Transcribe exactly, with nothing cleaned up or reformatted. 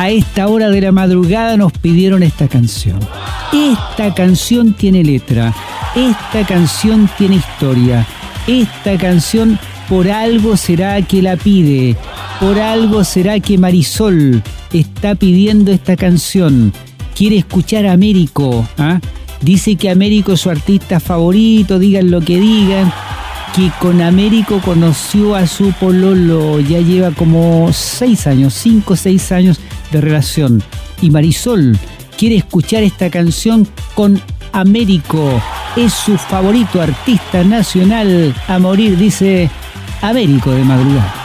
a esta hora de la madrugada nos pidieron esta canción. Esta canción tiene letra, esta canción tiene historia, esta canción por algo será que la pide, por algo será que Marisol está pidiendo esta canción. Quiere escuchar a Américo, ¿ah? Dice que Américo es su artista favorito, digan lo que digan, que con Américo conoció a su pololo, ya lleva como seis años, cinco o seis años de relación. Y Marisol quiere escuchar esta canción con Américo, es su favorito artista nacional a morir, dice Américo de madrugada.